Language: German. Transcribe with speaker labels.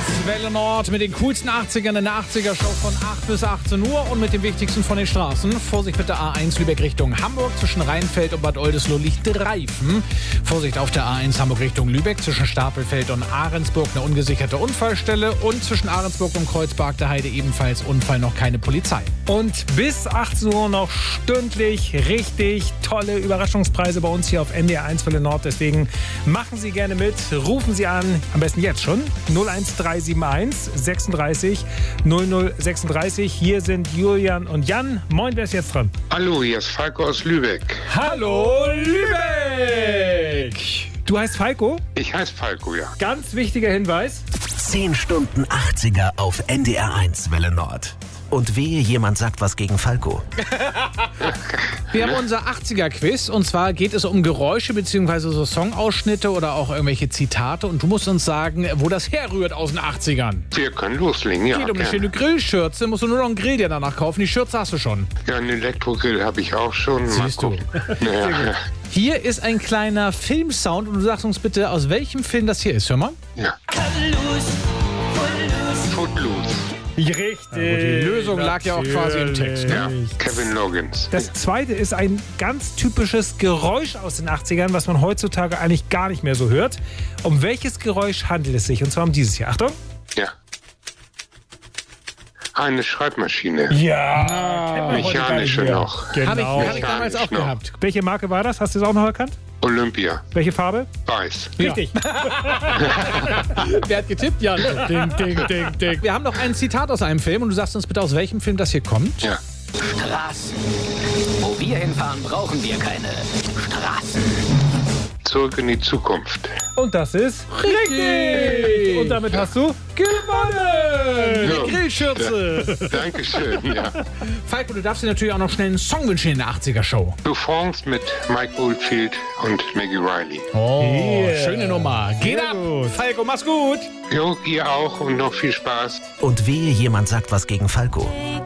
Speaker 1: Welle Nord mit den coolsten 80ern in der 80er-Show von 8 bis 18 Uhr und mit dem wichtigsten von den Straßen. Vorsicht mit der A1 Lübeck Richtung Hamburg. Zwischen Rheinfeld und Bad Oldesloe liegt Reifen. Vorsicht auf der A1 Hamburg Richtung Lübeck. Zwischen Stapelfeld und Ahrensburg eine ungesicherte Unfallstelle. Und zwischen Ahrensburg und Kreuzberg der Heide ebenfalls Unfall, noch keine Polizei.
Speaker 2: Und bis 18 Uhr noch stündlich richtig tolle Überraschungspreise bei uns hier auf NDR 1 Welle Nord. Deswegen machen Sie gerne mit. Rufen Sie an, am besten jetzt schon, 01371 36 00 36. Hier sind Julian und Jan. Moin, wer ist jetzt dran?
Speaker 3: Hallo, hier ist Falco aus Lübeck.
Speaker 2: Hallo, Lübeck! Du heißt Falco?
Speaker 3: Ich heiße Falco, ja.
Speaker 2: Ganz wichtiger Hinweis.
Speaker 4: 10 Stunden 80er auf NDR 1 Welle Nord. Und wehe, jemand sagt was gegen Falco.
Speaker 1: Wir haben unser 80er-Quiz und zwar geht es um Geräusche bzw. so Songausschnitte oder auch irgendwelche Zitate und du musst uns sagen, wo das herrührt aus den 80ern.
Speaker 3: Wir können loslegen, ja.
Speaker 1: Geht um eine schöne Grillschürze, musst du nur noch einen Grill dir danach kaufen. Die Schürze hast du schon.
Speaker 3: Ja, einen Elektrogrill habe ich auch schon.
Speaker 1: Siehst du.
Speaker 3: Ja.
Speaker 1: Hier ist ein kleiner Filmsound und du sagst uns bitte, aus welchem Film das hier ist. Hör mal.
Speaker 3: Ja. Footloose.
Speaker 2: Richtig.
Speaker 1: Die Lösung lag ja auch quasi im Text. Ne?
Speaker 3: Ja, Kevin Loggins.
Speaker 2: Das zweite ist ein ganz typisches Geräusch aus den 80ern, was man heutzutage eigentlich gar nicht mehr so hört. Um welches Geräusch handelt es sich? Und zwar um dieses hier. Achtung.
Speaker 3: Ja. Eine Schreibmaschine.
Speaker 2: Ja.
Speaker 3: Mechanische noch.
Speaker 2: Genau.
Speaker 1: Hab ich damals auch
Speaker 3: noch.
Speaker 1: gehabt.
Speaker 2: Welche Marke war das? Hast du es auch noch erkannt?
Speaker 3: Olympia.
Speaker 2: Welche Farbe?
Speaker 3: Weiß.
Speaker 2: Richtig.
Speaker 1: Wer hat getippt, Jan?
Speaker 2: Ding, ding, ding, ding.
Speaker 1: Wir haben noch ein Zitat aus einem Film und du sagst uns bitte, aus welchem Film das hier kommt.
Speaker 3: Ja.
Speaker 5: Straßen. Wo wir hinfahren, brauchen wir keine Straßen.
Speaker 3: Zurück in die Zukunft.
Speaker 2: Und das ist richtig. Und damit hast du gewonnen.
Speaker 3: Ja.
Speaker 1: Die Grillschürze.
Speaker 3: Dankeschön, ja.
Speaker 1: Falco, du darfst dir natürlich auch noch schnell einen Song wünschen in der 80er-Show.
Speaker 3: Du France mit Mike Oldfield und Maggie Riley.
Speaker 1: Oh,
Speaker 2: Yeah.
Speaker 1: schöne Nummer. Geht
Speaker 2: Sehr
Speaker 1: ab.
Speaker 2: gut.
Speaker 1: Falco, mach's gut.
Speaker 3: Jo, ihr auch und noch viel Spaß.
Speaker 4: Und wehe, jemand sagt was gegen Falco.